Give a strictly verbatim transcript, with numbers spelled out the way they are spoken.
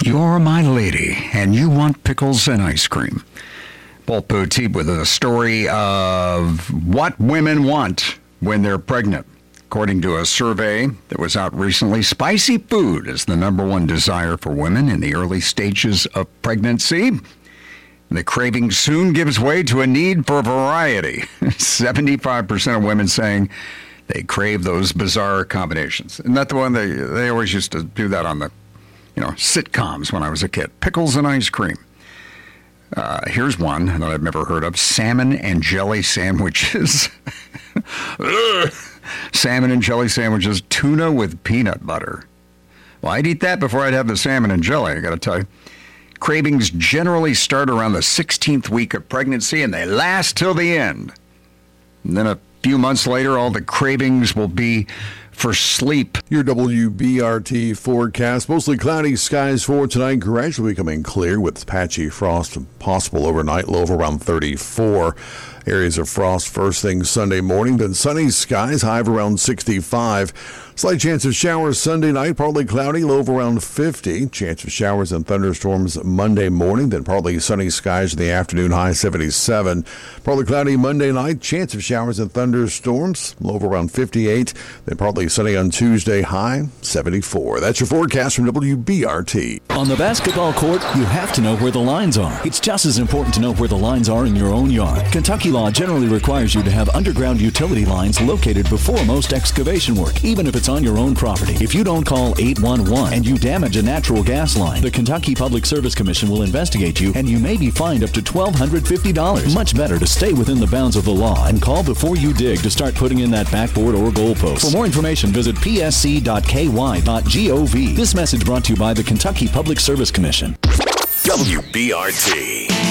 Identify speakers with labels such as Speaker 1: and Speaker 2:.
Speaker 1: you're my lady and you want pickles and ice cream. Paul Poteet with a story of what women want when they're pregnant. According to a survey that was out recently, spicy food is the number one desire for women in the early stages of pregnancy. The craving soon gives way to a need for variety. seventy-five percent of women saying they crave those bizarre combinations. Isn't that the one they, they always used to do that on the, you know, sitcoms when I was a kid? Pickles and ice cream. Uh, here's one that I've never heard of. Salmon and jelly sandwiches. Salmon and jelly sandwiches. Tuna with peanut butter. Well, I'd eat that before I'd have the salmon and jelly, I got to tell you. Cravings generally start around the sixteenth week of pregnancy, and they last till the end. And then a few months later, all the cravings will be for sleep.
Speaker 2: Your W B R T forecast. Mostly cloudy skies for tonight, gradually becoming clear with patchy frost possible overnight, low of around thirty-four. Areas of frost first thing Sunday morning, then sunny skies, high of around sixty-five. Slight chance of showers Sunday night, partly cloudy, low of around fifty. Chance of showers and thunderstorms Monday morning, then partly sunny skies in the afternoon, high seventy-seven. Partly cloudy Monday night, chance of showers and thunderstorms, low of around fifty-eight. Then partly sunny on Tuesday, high seventy-four. That's your forecast from W B R T.
Speaker 3: On the basketball court, you have to know where the lines are. It's just as important to know where the lines are in your own yard. Kentucky law generally requires you to have underground utility lines located before most excavation work, even if it's on your own property. If you don't call eight one one and you damage a natural gas line, the Kentucky Public Service Commission will investigate you and you may be fined up to one thousand two hundred fifty dollars. Much better to stay within the bounds of the law and call before you dig to start putting in that backboard or goalpost. For more information, visit p s c dot k y dot gov. This message brought to you by the Kentucky Public Service Commission.
Speaker 4: W B R T.